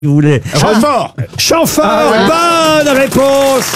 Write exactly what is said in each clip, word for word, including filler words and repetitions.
Vous voulez. Chamfort. Chamfort, Ah, bonne réponse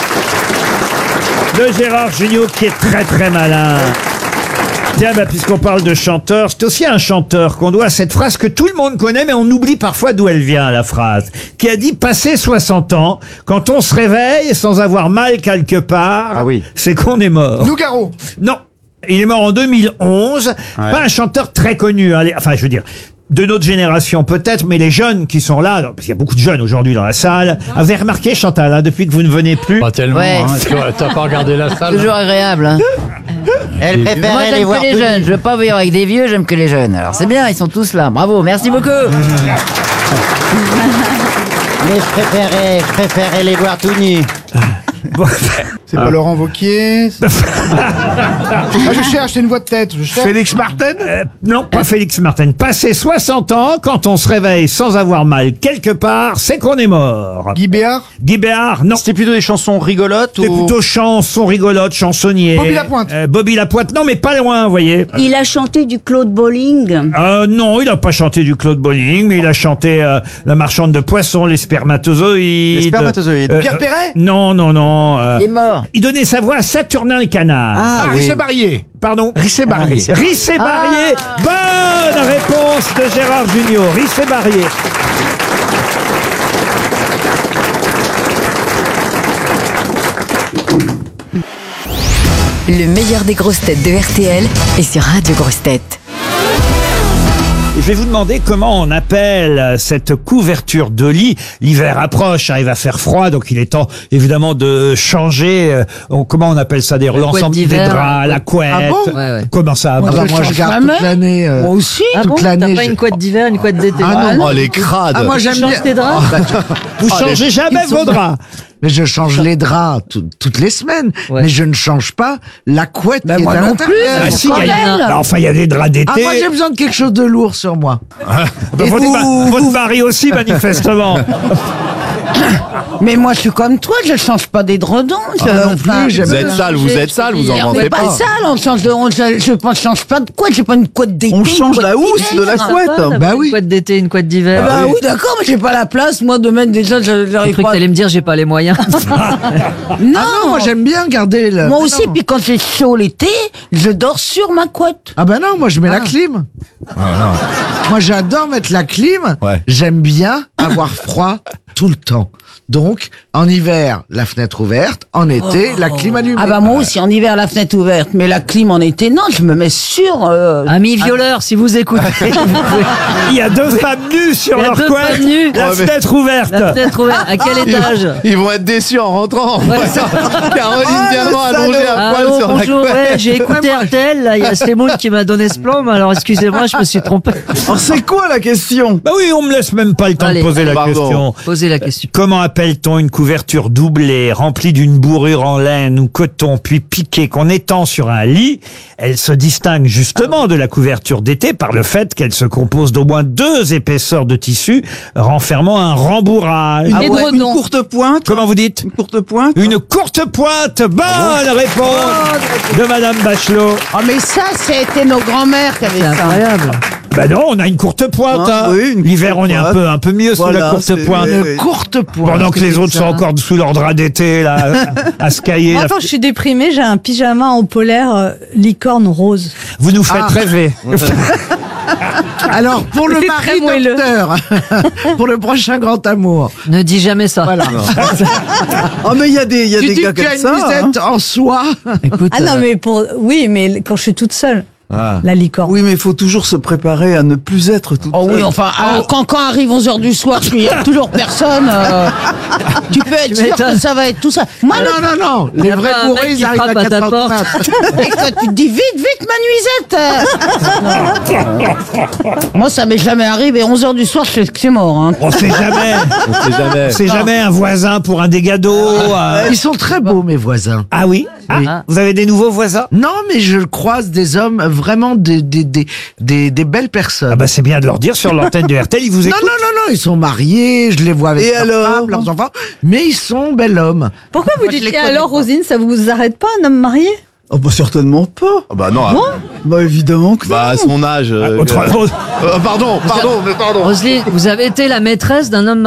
de Gérard Jugnot qui est très très malin. Tiens, bah, puisqu'on parle de chanteur, c'est aussi un chanteur qu'on doit cette phrase que tout le monde connaît, mais on oublie parfois d'où elle vient, la phrase. Qui a dit, passé soixante ans, quand on se réveille sans avoir mal quelque part, Ah oui. c'est qu'on est mort. Nougaro. Non. Il est mort en deux mille onze. Ouais. Pas un chanteur très connu. Hein. Enfin, je veux dire, de notre génération peut-être, mais les jeunes qui sont là, parce qu'il y a beaucoup de jeunes aujourd'hui dans la salle. Vous avez remarqué, Chantal, hein, depuis que vous ne venez plus, Pas tellement, Ouais. hein. Tu- T'as pas regardé la salle? Toujours agréable. Hein. Elle Moi, préférait les j'aime voir que les tout jeunes. nus. Je veux pas vivre avec des vieux, j'aime que les jeunes. Alors c'est bien, ils sont tous là. Bravo, merci beaucoup. Mais je préférais, je préférais les voir tout nus. bon, C'est pas Laurent Wauquiez. c'est- ah, je cherche, c'est une voix de tête. Je cherche. Félix Martin. euh, non, pas Félix Martin. Passé soixante ans, quand on se réveille sans avoir mal quelque part, c'est qu'on est mort. Guy Béard. Guy Béard, non. C'était plutôt des chansons rigolotes C'est ou... plutôt chanson rigolote, chansonnier. Bobby Lapointe. Euh, Bobby Lapointe, non, mais pas loin, vous voyez. Il a chanté du Claude Bolling. Euh, non, il n'a pas chanté du Claude Bolling, mais il a chanté euh, La marchande de poissons, Les spermatozoïdes. Les spermatozoïdes. Euh, Pierre euh, Perret. Non, non, non. euh, Il est mort. il donnait sa voix à Saturnin le canard. Ah, Risset Barrier. Pardon Risset Barrier. Risset Barrier. Bonne réponse de Gérard Jugnot. Risset Barrier. Le meilleur des grosses têtes de R T L est sur Radio Grosses Têtes. Je vais vous demander comment on appelle cette couverture de lit. L'hiver approche, hein, il va faire froid, donc il est temps évidemment de changer. euh, on- comment on appelle ça d'ailleurs? La couette L'ensemble des d'hiver. draps, la couette. Ah bon Ouais, ouais. Comment ça? Ah bah, moi, je garde toute l'année. euh, Moi aussi. Ah toute T'as l'année. pas je- une couette d'hiver, une couette d'été. Ah non. Oh, les crades. Ah, moi, j'aime Tu bien. changes tes draps Vous changez jamais ils sont vos draps. Mais je change les draps tout- toutes les semaines. Ouais. Mais je ne change pas la couette Bah, qui moi est à non l'intérieur. Ah, si, il y a- même. bah, enfin, il y a des draps d'été. Ah, moi, j'ai besoin de quelque chose de lourd sur moi. Bah, Et votre, vous- ma- votre mari aussi, manifestement. Mais moi, je suis comme toi, je change pas d'édredons. je- Ah, non enfin, plus, j'aime Vous êtes sale, vous êtes sale, vous en on mentez n'est pas pas. sale, on change de, on, je, je, je change pas de couette, j'ai pas une couette d'été. On une change couette la housse de la d'hiver. couette. Bah oui. Une couette d'été, une couette d'hiver. Bah, oui, d'accord, mais j'ai pas la place, moi, de mettre déjà, je- J'ai j'arrive cru que pas. t'allais me dire j'ai pas les moyens. Non, Ah non, moi, j'aime bien garder le. moi Mais aussi, non. puis quand c'est chaud l'été, je dors sur ma couette. Ah bah non, moi je mets la clim. Moi j'adore mettre la clim. Ouais. J'aime bien avoir froid tout le temps. Donc en hiver la fenêtre ouverte, en été la clim allumée. Ah bah moi aussi, en hiver, la fenêtre ouverte, mais la clim en été, non, je me mets sur... euh, Ami violeur, si vous écoutez. Il y a deux femmes nues sur Il y a leur deux couette. femmes nues. La Ouais, mais- fenêtre ouverte. La fenêtre ouverte. À quel étage? Ils vont être déçus en rentrant. Caroline Ah, viendra le allongée à poil Allô, sur la bonjour, couette. ouais, j'ai écouté R T L, là, il y a Semoun qui m'a donné ce plan, mais alors excusez-moi, je me suis trompé. Alors c'est quoi la question? Bah oui, on me laisse même pas le temps Allez, de poser la pardon. question. Posez la question. Comment appelle-t-on une couverture doublée, remplie d'une bourrure en laine ou coton, puis piquée, qu'on étend sur un lit? Elle se distingue justement de la couverture d'été par le fait qu'elle se compose d'au moins deux épaisseurs de tissu renfermant un rembourrage. Ah ouais, Une courte pointe. Comment vous dites? Une courte pointe. Une courte pointe. Bonne réponse de Madame Bachelot. Ah mais ça, c'était nos grands-mères qui avaient C'est ça. incroyable. Bah non, on a une courte pointe. Ah, hein. oui, une L'hiver, courte on est un pointe. peu, un peu mieux sous la Voilà, courte c'est- pointe. oui, oui. Une courte pointe. Pendant que les autres sont encore sous leur drap d'été, là, à se cailler. Moi, là. quand je suis déprimée, j'ai un pyjama en polaire euh, licorne rose. Vous nous faites Ah. rêver. Alors pour le C'est mari très moelleux. docteur, pour le prochain grand amour. Ne dis jamais ça. Voilà. Oh mais il y a des, il y a Tu des dis gars que tu comme as une ça. hein. musette en soie. Écoute, Ah non, euh, mais pour. Oui, mais quand je suis toute seule, Ah. la licorne. Oui mais il faut toujours se préparer à ne plus être tout. Oh oui, enfin, ah, quand, quand arrive onze heures du soir, il n'y a toujours personne. euh, tu peux être sûr m'étonnes. que ça va être tout ça. Moi, Ah le non, non, non. Les a vrais pas un bourrés, mec ils qui arrivent à frappe à quatre ta heures du porte. mat. Et toi, tu te dis vite, vite, ma nuisette. Moi, ça m'est jamais arrivé. onze heures du soir, je sais que c'est mort. Hein. On sait jamais. On sait jamais. C'est jamais un voisin pour un dégât d'eau. euh. Ils sont très beaux, mes voisins. Ah oui? Ah, vous avez des nouveaux voisins? Non, mais je croise des hommes, vraiment des, des, des, des, des belles personnes. Ah bah c'est bien de leur dire sur l'antenne de R T L, ils vous non, écoutent. non, non, non, ils sont mariés, je les vois avec Et leurs alors femmes, leurs enfants, mais ils sont bel hommes. Pourquoi vous Moi, je dites les et connais alors, pas. Rosine, ça vous arrête pas, un homme marié? Oh bah certainement pas. Ah bah non. Bon ah, Bah évidemment que bah à non. son âge. euh, Autre- euh, pardon, pardon, mais pardon. Roselyne, vous avez été la maîtresse d'un homme